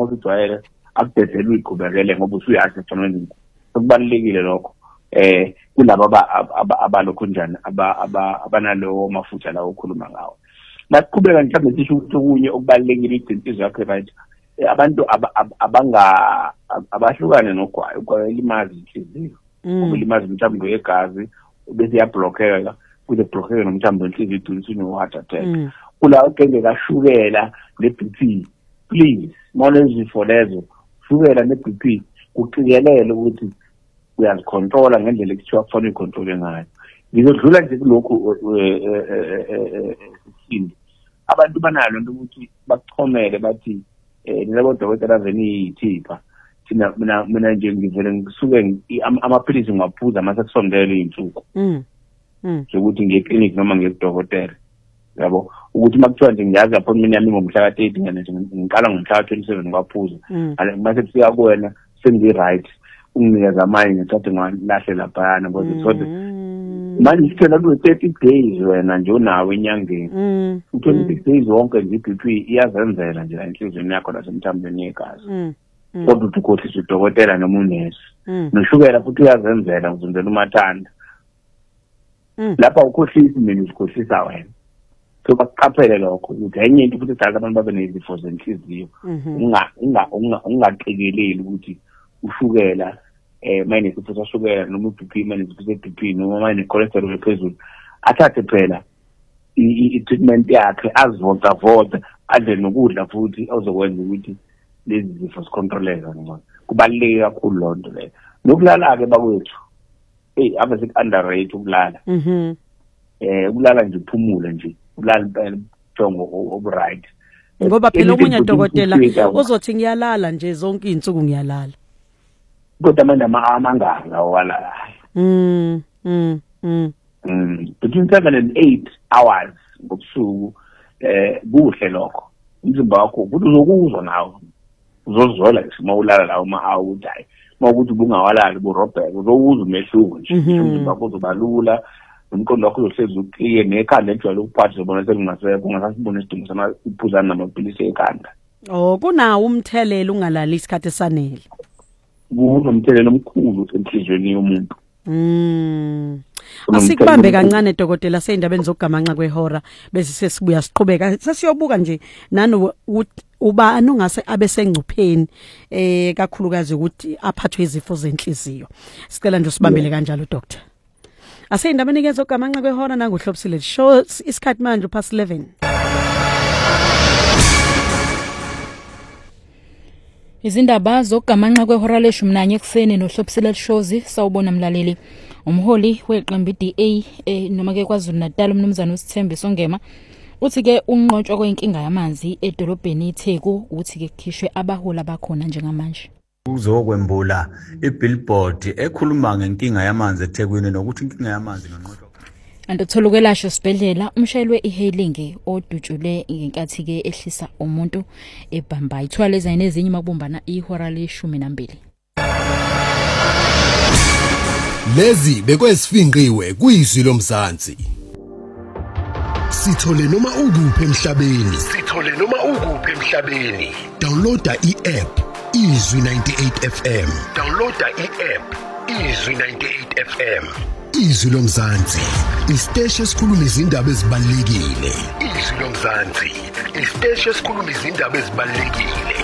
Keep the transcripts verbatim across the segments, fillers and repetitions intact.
usujwayele akudedela uyiqhubekele ngoba usuyazi efonweni kubalekile lokho eh kulabo abalokho njani aba abanalowo mafutha lawo okhuluma ngawo masiqhubeka mhlawumbe sisho ukuthi okunye okubalekile idinsizo yakhe right abantu abanga abahlukane nogwayi kwalimazi inhliziyo ukulimazi umthambo wegazi bese yablockeka kuze blockeke nomthambo wenhliziyo idulise no heart attack kula ukenge kashukela ne B P please manje izifo lezo shukela ne B P kuqikelele ukuthi uyazicontrola ngendlela ekuthiwa kufanele ucontrole ngayo ngizodlula nje kulokhu sisindi abantu banalo into ukuthi bakuxhomele bathi eh nilabo dokotela venithipha thina mina mina nje ngivele ngisuke amaphilisi ngaphuza mase kusondele izinsuku mm mm ukuthi ngeclinic noma ngedokotela yabo ukuthi makuthiwa nje ngiyazi appointment yami ngomhla ka thirty ngene ngiqala ngomhla ka twenty-seven ngaphuza mase kufika kuwena sengi right unginikeza amanye ngithathe ngalahle lapha ngoba ngithola manje sithela ku thirty days wena nje unawo enyangeni twenty-six days wonke nje B P iyazenzela nje enhlizweni yakho nasemthambeni yegazi kodwa ukukhohlisa udokotela noma unesi noshukela futhi uyazenzela ngizenzela umathanda lapha ukhohlisa mina ukhohlisa wena so bakuqaphele lokho ukuthi enye into futhi sadala abantu babe nezifo zenhliziyo unga unga ungaqikeleli ukuthi ushukela eh manje isifo sashukela noma uB P manje isifo seB P noma manje cholesterol ephezulu athathe phela i-treatment yakhe azivota vota adle nokudla futhi ozokwenza ukuthi lezi zifo sicontroleka noma kubaluleke kakhulu lonto le nokulala ke bakwethu hey ave sik underrate ukulala mhm eh ukulala nje uphumule nje ulala impela jongo obright ngoba phela omunye dokotela uzothi ngiyalala nje zonke izinsuku ngiyalala kodwa manje amangaka lawo wala mm mm mm mm between seven and eight hours ngobusuku eh kuhle lokho umzimba wakho ukuthi uzokuzwa nawo uzozola isimo ulala lawo ma hour day mawukuthi bungawalali burobheka uzokuzwa umehluko nje umzimba wakho uzobalula umqondo wakho uzohlezi uclear nekhanda ejwayele ukuphatha uzobona sekungasekho ungasasibona isidingo sama iphuzana namaphilisi ekhanda oh kunawo umthelela ungalali isikhathi esanele kunomthelela omkhulu enhlizweni yomuntu mm asikubambe kancane dokotela seyindabeni zokugamanxa kwehora bese sesibuya siqhubeka sesiyobuka nje nano uba anongase abesengcupheni eh kakhulukazi ukuthi aphathwe izifo zenhliziyo sicela nje usibambele kanjalo doctor aseyindabeni ke zokugamanxa kwehora nangohlobisile show isikhathi manje past eleven Izindaba zokugamanxa kwehora leshumi nanye ekseni nohlobisile shows sawubona mlaleli umholi weqembu D A eh noma ke kwaZulu Natal umnumzana uSithembi Songema uthi ke unqotshwa kwenkinga yamanzi edolobheni iTheku uthi ke kukhishwe abahola bakhona njengamanje uzokwembula ibillboard ekhuluma ngenkinga yamanzi eThekwini nokuthi inkinga yamanzi nonqotshwa Andotholukela sibhedlela umshayeli we-e-hailing odutshule ngenkathi ke ehlisa umuntu ebhamba ithwala ezine ezinye makubumbana ihora leshumi nambili. Lezi bekwesifinqiwe kuyizwi lomzansi. Sithole noma ukuphi emhlabeni. Sithole noma ukuphi emhlabeni. Downloada i-app Izwi ninety-eight F M. Downloada i-app Izwi ninety-eight F M. Izwi lomzansi, isiteshi esikhuluma izindaba ezibalekile. Izwi lomzansi, isiteshi esikhuluma izindaba ezibalekile.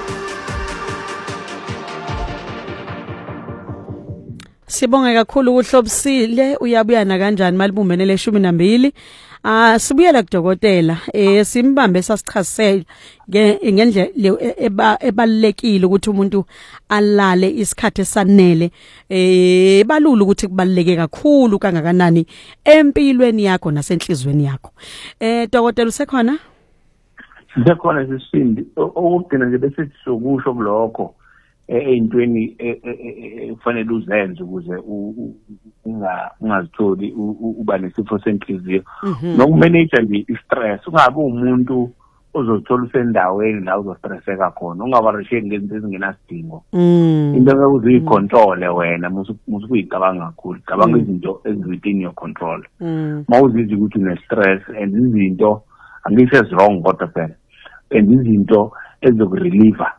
Sibonga kakhulu ukuhlobisile uyabuyana kanjani malibumbene leshumi nambili. Ah sibuyela kudokotela eh simbambe sasichasela ngendlela ebalekile ukuthi umuntu alale isikhathi esanele eh balula ukuthi kubaleke kakhulu kangakanani empilweni yakho nasenhlizweni yakho. Eh dokotela usekhona? Usekhona sisindi okugcina nje bese sizokusho kulokho eyintweni kufanele uzenze ukuze unga ungazitholi uba nesifo senhliziyo nokumanage nje istress ungabe umuntu ozothola usendaweni la uzostresseka khona ungabarisheki ngezinto ezingenasidingo into ekuziyicontrol wena musukuyicabanga kakhulu cabanga izinto within your control mawuzizwe ukuthi une stress and izinto angisho wrong kodwa phela and izinto ezokurelieve